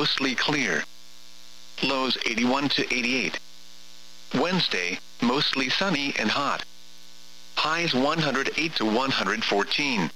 mostly clear. Lows 81 to 88. Wednesday, mostly sunny and hot. Highs 108 to 114.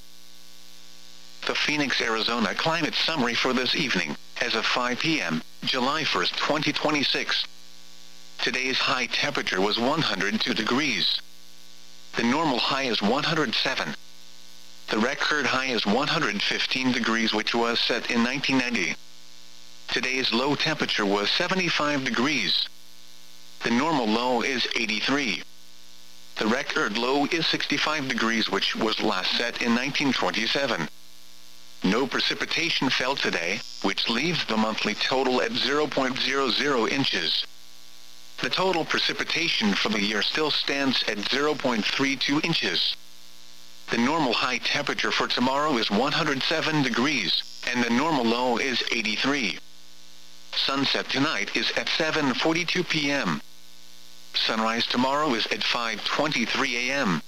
The Phoenix, Arizona climate summary for this evening, as of 5 p.m., July 1, 2026. Today's high temperature was 102 degrees. The normal high is 107. The record high is 115 degrees, which was set in 1990. Today's low temperature was 75 degrees. The normal low is 83. The record low is 65 degrees, which was last set in 1927. No precipitation fell today, which leaves the monthly total at 0.00 inches. The total precipitation for the year still stands at 0.32 inches. The normal high temperature for tomorrow is 107 degrees, and the normal low is 83. Sunset tonight is at 7:42 p.m. Sunrise tomorrow is at 5:23 a.m.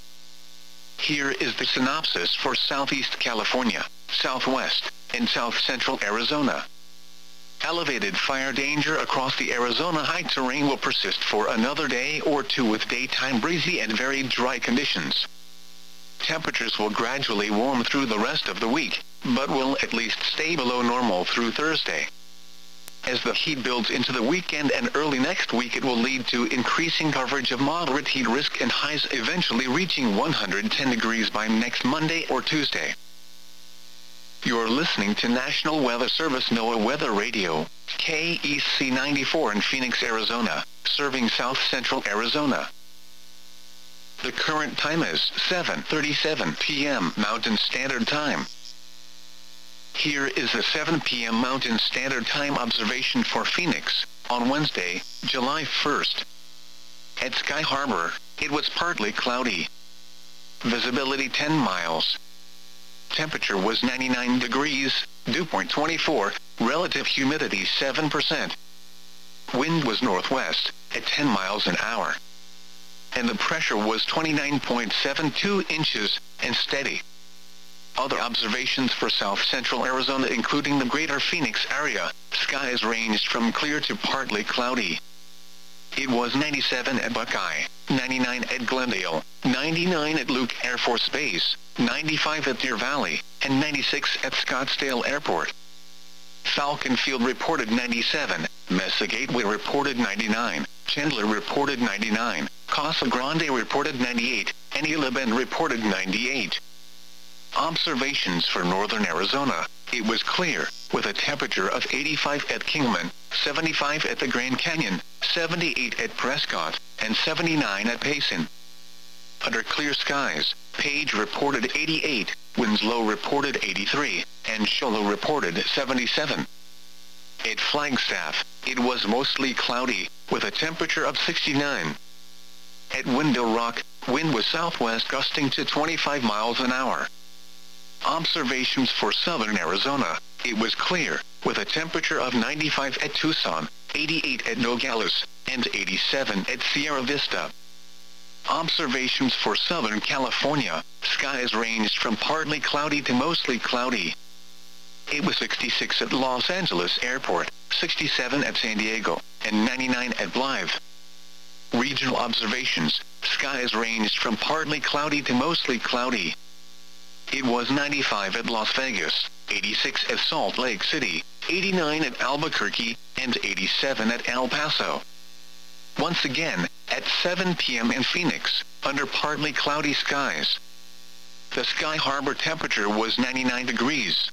Here is the synopsis for Southeast California, Southwest, and South Central Arizona. Elevated fire danger across the Arizona high terrain will persist for another day or two, with daytime breezy and very dry conditions. Temperatures will gradually warm through the rest of the week, but will at least stay below normal through Thursday. As the heat builds into the weekend and early next week, it will lead to increasing coverage of moderate heat risk and highs eventually reaching 110 degrees by next Monday or Tuesday. You're listening to National Weather Service NOAA Weather Radio, KEC 94 in Phoenix, Arizona, serving South Central Arizona. The current time is 7:37 p.m. Mountain Standard Time. Here is the 7 p.m. Mountain Standard Time observation for Phoenix, on Wednesday, July 1st. At Sky Harbor, it was partly cloudy. Visibility 10 miles. Temperature was 99 degrees, dew point 24, relative humidity 7%. Wind was northwest, at 10 miles an hour. And the pressure was 29.72 inches, and steady. Other observations for South Central Arizona, including the greater Phoenix area, skies ranged from clear to partly cloudy. It was 97 at Buckeye, 99 at Glendale, 99 at Luke Air Force Base, 95 at Deer Valley, and 96 at Scottsdale Airport. Falcon Field reported 97, Mesa Gateway reported 99, Chandler reported 99, Casa Grande reported 98, and Gila Bend reported 98. Observations for northern Arizona. It was clear, with a temperature of 85 at Kingman, 75 at the Grand Canyon, 78 at Prescott, and 79 at Payson. Under clear skies, Page reported 88, Winslow reported 83, and Shoalo reported 77. At Flagstaff, it was mostly cloudy, with a temperature of 69. At Window Rock, wind was southwest gusting to 25 miles an hour. Observations for southern Arizona. It was clear, with a temperature of 95 at Tucson, 88 at Nogales, and 87 at Sierra Vista. Observations for Southern California. Skies ranged from partly cloudy to mostly cloudy. It was 66 at Los Angeles Airport, 67 at San Diego, and 99 at Blythe. Regional observations. Skies ranged from partly cloudy to mostly cloudy. It was 95 at Las Vegas, 86 at Salt Lake City, 89 at Albuquerque, and 87 at El Paso. Once again, at 7 p.m. in Phoenix, under partly cloudy skies. The Sky Harbor temperature was 99 degrees.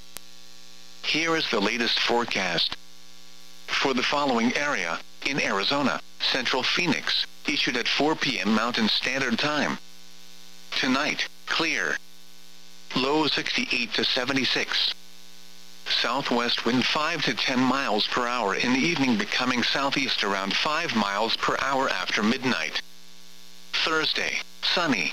Here is the latest forecast. For the following area, in Arizona, Central Phoenix, issued at 4 p.m. Mountain Standard Time. Tonight, clear. Low 68 to 76. Southwest wind 5 to 10 miles per hour in the evening, becoming southeast around 5 miles per hour after midnight. Thursday, sunny.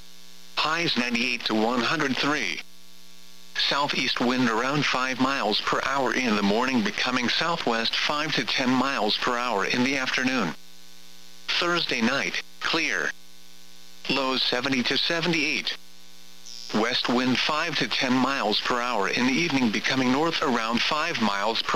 Highs 98 to 103. Southeast wind around 5 miles per hour in the morning, becoming southwest 5 to 10 miles per hour in the afternoon. Thursday night, clear. Lows 70 to 78. West wind 5 to 10 miles per hour in the evening, becoming north around 5 miles per